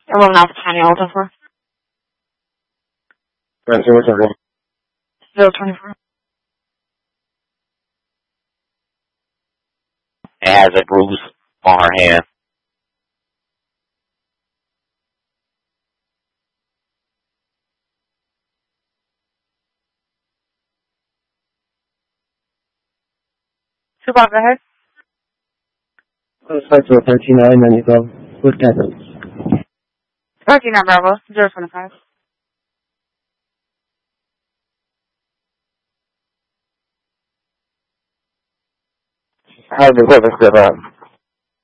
11 Alpha Tiny Alta for 024. It has a bruise on her hand. Super, go ahead. Suspect 039, then you go with evidence. 39 Bravo, 025. How did the equipment step up?